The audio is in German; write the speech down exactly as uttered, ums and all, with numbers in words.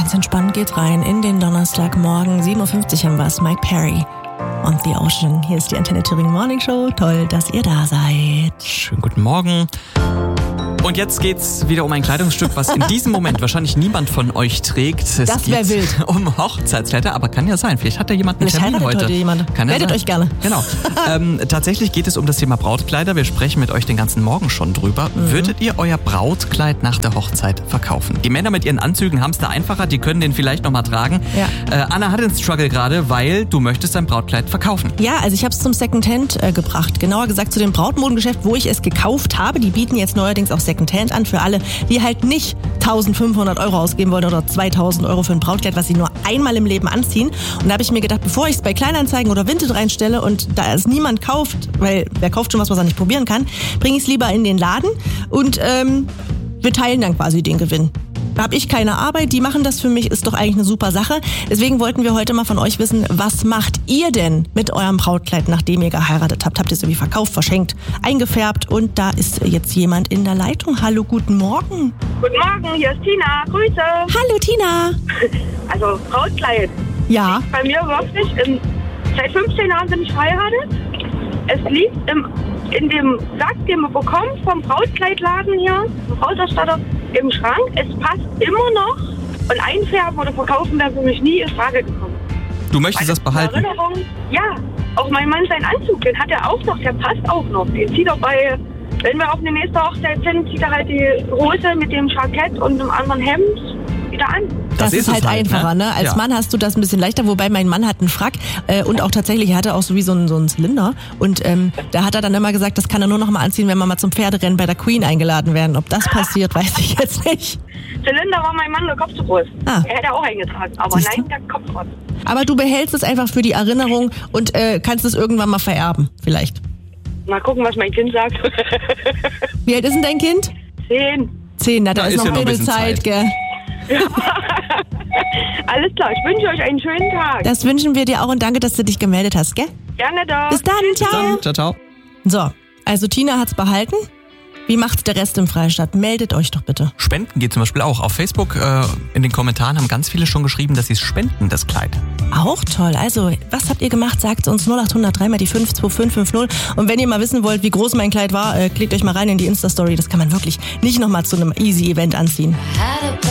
Ganz entspannt geht's rein in den Donnerstagmorgen. sieben Uhr fünfzig haben wir's. Mike Perry on the Ocean. Hier ist die Antenne Thüringen Morning Show. Toll, dass ihr da seid. Schönen guten Morgen. Und jetzt geht's wieder um ein Kleidungsstück, was in diesem Moment wahrscheinlich niemand von euch trägt. Es Das wäre wild. Um Hochzeitskleider, aber kann ja sein. Vielleicht hat ja jemand einen Vielleicht Termin heiratet heute. heute jemand. Kann ja Meldet sein. euch gerne. Genau. ähm, tatsächlich geht es um das Thema Brautkleider. Wir sprechen mit euch den ganzen Morgen schon drüber. Mhm. Würdet ihr euer Brautkleid nach der Hochzeit verkaufen? Die Männer mit ihren Anzügen haben es da einfacher. Die können den vielleicht nochmal tragen. Ja. Äh, Anna hat den Struggle gerade, weil du möchtest dein Brautkleid verkaufen. Ja, also ich habe es zum Secondhand äh, gebracht. Genauer gesagt zu dem Brautmodengeschäft, wo ich es gekauft habe. Die bieten jetzt neuerdings auch Secondhand an für alle, die halt nicht eintausendfünfhundert Euro ausgeben wollen oder zweitausend Euro für ein Brautkleid, was sie nur einmal im Leben anziehen. Und da habe ich mir gedacht, bevor ich es bei Kleinanzeigen oder Vinted reinstelle und da es niemand kauft, weil wer kauft schon was, was er nicht probieren kann, bringe ich es lieber in den Laden und ähm, wir teilen dann quasi den Gewinn. Da habe ich keine Arbeit, die machen das für mich, ist doch eigentlich eine super Sache. Deswegen wollten wir heute mal von euch wissen, was macht ihr denn mit eurem Brautkleid, nachdem ihr geheiratet habt? Habt ihr es irgendwie verkauft, verschenkt, eingefärbt? Und da ist jetzt jemand in der Leitung. Hallo, guten Morgen. Guten Morgen, hier ist Tina. Grüße. Hallo, Tina. Also Brautkleid. Ja. Bei mir wirklich, in, seit fünfzehn Jahren bin ich verheiratet. Es liegt im, in dem Sack, den man bekommt vom Brautkleidladen hier, vom Brauterstatter, im Schrank. Es passt immer noch und einfärben oder verkaufen wäre für mich nie in Frage gekommen. Du möchtest das behalten? Erinnerung, ja, auch mein Mann seinen Anzug, den hat er auch noch, der passt auch noch. Den zieht er bei, wenn wir auf eine nächste Hochzeit sind, zieht er halt die Hose mit dem Jackett und einem anderen Hemd wieder an. Das, Das ist ist halt es halt, einfacher, ne? ne? Als Ja. Mann hast du das ein bisschen leichter, wobei mein Mann hat einen Frack äh, und auch tatsächlich, er hatte auch so wie so einen, so einen Zylinder und ähm, da hat er dann immer gesagt, das kann er nur noch mal anziehen, wenn wir mal zum Pferderennen bei der Queen eingeladen werden. Ob das passiert, weiß ich jetzt nicht. Zylinder war mein Mann der Kopf zu groß. Ah. Er hätte auch eingetragen, aber Siehst du? nein, der Kopf war. Aber du behältst es einfach für die Erinnerung und äh, kannst es irgendwann mal vererben, vielleicht. Mal gucken, was mein Kind sagt. Wie alt ist denn dein Kind? Zehn. Zehn, na, da, Da ist ist noch ja noch ein ein bisschen Zeit, Zeit. gell? Alles klar, ich wünsche euch einen schönen Tag. Das wünschen wir dir auch und danke, dass du dich gemeldet hast, gell? Gerne da. Bis dann, ciao. Dann, ciao, ciao. So, also Tina hat's behalten. Wie macht's der Rest im Freistaat? Meldet euch doch bitte. Spenden geht zum Beispiel auch. Auf Facebook äh, in den Kommentaren haben ganz viele schon geschrieben, dass sie es spenden, das Kleid. Auch toll. Also, was habt ihr gemacht? Sagt uns null acht null null drei mal die fünf zwei fünf fünf null. Und wenn ihr mal wissen wollt, wie groß mein Kleid war, äh, klickt euch mal rein in die Insta-Story. Das kann man wirklich nicht nochmal zu einem Easy-Event anziehen.